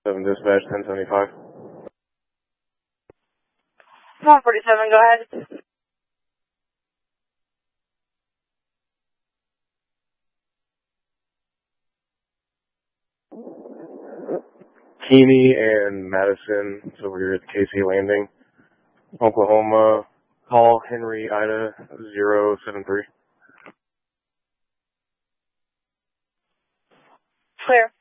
7 dispatch, 1075. 147, go ahead. Keeney and Madison, it's over here at the KC Landing, Oklahoma. Call Henry Ida 073. Clear.